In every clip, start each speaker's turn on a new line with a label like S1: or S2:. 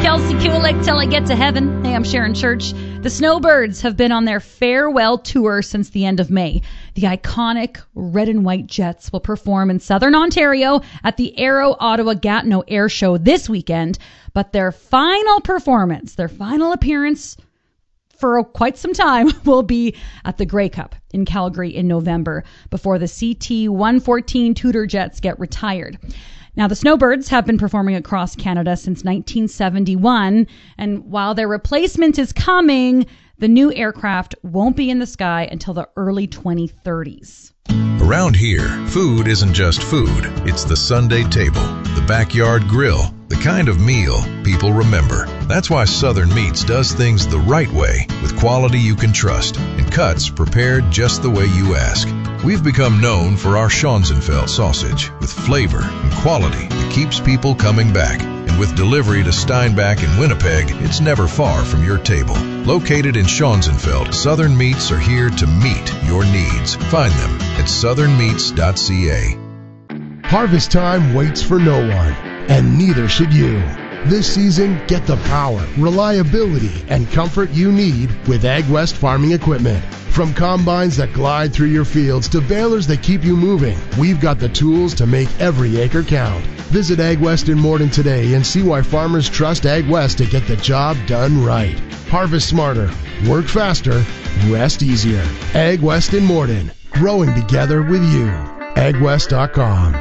S1: Chelsea Kulik till I get to heaven. Hey, I'm Sharon Church. The Snowbirds have been on their farewell tour since the end of May. The iconic red and white Jets will perform in southern Ontario at the Aero Ottawa Gatineau Air Show this weekend. But their final performance, their final appearance for quite some time, will be at the Grey Cup in Calgary in November before the CT-114 Tudor Jets get retired. Now, the Snowbirds have been performing across Canada since 1971, and while their replacement is coming, the new aircraft won't be in the sky until the early 2030s.
S2: Around here, food isn't just food. It's the Sunday table, the backyard grill, the kind of meal people remember. That's why Southern Meats does things the right way, with quality you can trust, and cuts prepared just the way you ask. We've become known for our Schonzenfeld sausage, with flavor and quality that keeps people coming back. And with delivery to Steinbach and Winnipeg, it's never far from your table. Located in Schonzenfeld, Southern Meats are here to meet your needs. Find them at southernmeats.ca.
S3: Harvest time waits for no one, and neither should you. This season, get the power, reliability, and comfort you need with AgWest farming equipment. From combines that glide through your fields to balers that keep you moving, we've got the tools to make every acre count. Visit AgWest in Morden today and see why farmers trust AgWest to get the job done right. Harvest smarter, work faster, rest easier. AgWest in Morden, growing together with you. AgWest.com.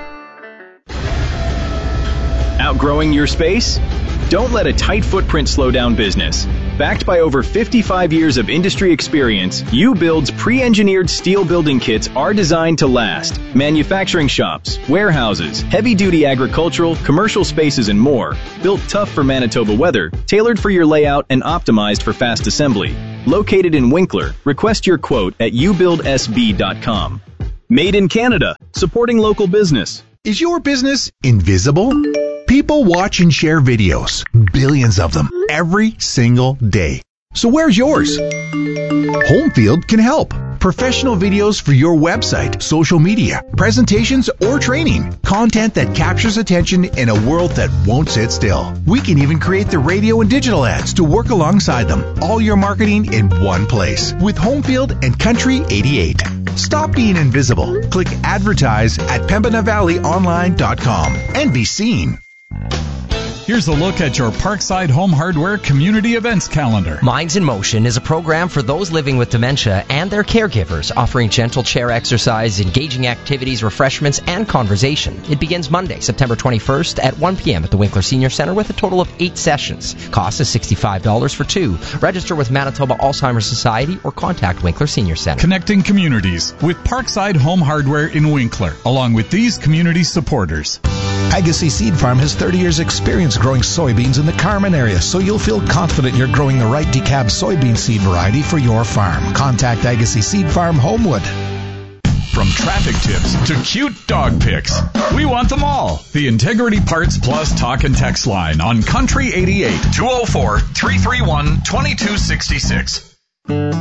S4: Outgrowing your space? Don't let a tight footprint slow down business. Backed by over 55 years of industry experience, U-Build's pre-engineered steel building kits are designed to last. Manufacturing shops, warehouses, heavy-duty agricultural, commercial spaces, and more. Built tough for Manitoba weather, tailored for your layout, and optimized for fast assembly. Located in Winkler, request your quote at ubuildsb.com. Made in Canada, supporting local business.
S5: Is your business invisible? People watch and share videos, billions of them, every single day. So where's yours? Homefield can help. Professional videos for your website, social media, presentations, or training. Content that captures attention in a world that won't sit still. We can even create the radio and digital ads to work alongside them. All your marketing in one place with Homefield and Country 88. Stop being invisible. Click advertise at PembinaValleyOnline.com and be seen.
S6: Here's a look at your Parkside Home Hardware Community Events Calendar.
S7: Minds in Motion is a program for those living with dementia and their caregivers, offering gentle chair exercise, engaging activities, refreshments, and conversation. It begins Monday, September 21st at 1 p.m. at the Winkler Senior Center with a total of 8 sessions. Cost is $65 for 2. Register with Manitoba Alzheimer's Society or contact Winkler Senior Center.
S6: Connecting communities with Parkside Home Hardware in Winkler, along with these community supporters.
S5: Agassiz Seed Farm has 30 years experience growing soybeans in the Carman area, so you'll feel confident you're growing the right decab soybean seed variety for your farm. Contact Agassiz Seed Farm, Homewood.
S6: From traffic tips to cute dog pics, we want them all. The Integrity Parts Plus talk and text line on Country 88 204-331-2266.